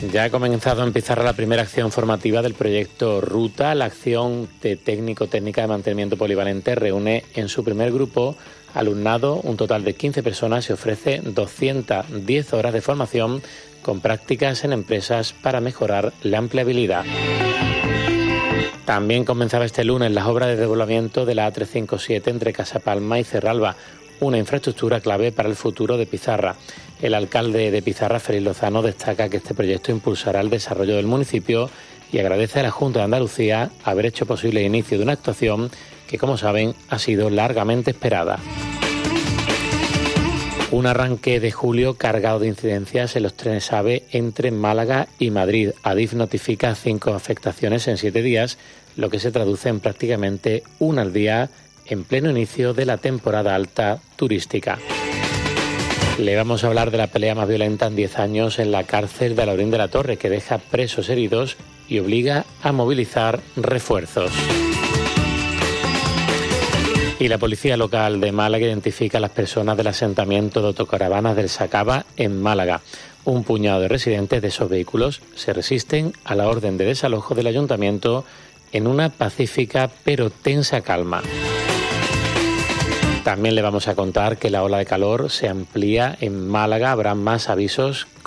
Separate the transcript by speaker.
Speaker 1: Ya ha comenzado en Pizarra la primera acción formativa del proyecto Ruta. La acción de técnica de mantenimiento polivalente reúne en su primer grupo alumnado, un total de 15 personas, y ofrece 210 horas de formación con prácticas en empresas para mejorar la empleabilidad. También comenzaba este lunes las obras de desdoblamiento de la A357 entre Casapalma y Cerralba, una infraestructura clave para el futuro de Pizarra. El alcalde de Pizarra, Félix Lozano, destaca que este proyecto impulsará el desarrollo del municipio y agradece a la Junta de Andalucía haber hecho posible el inicio de una actuación que, como saben, ha sido largamente esperada. Un arranque de julio cargado de incidencias en los trenes AVE entre Málaga y Madrid. Adif notifica 5 afectaciones en 7 días, lo que se traduce en prácticamente una al día en pleno inicio de la temporada alta turística. Le vamos a hablar de la pelea más violenta en 10 años en la cárcel de Alhaurín de la Torre, que deja presos heridos y obliga a movilizar refuerzos. Y la policía local de Málaga identifica a las personas del asentamiento de autocaravanas del Sacaba en Málaga. Un puñado de residentes de esos vehículos se resisten a la orden de desalojo del ayuntamiento en una pacífica pero tensa calma. También le vamos a contar que la ola de calor se amplía en Málaga. Habrá más avisos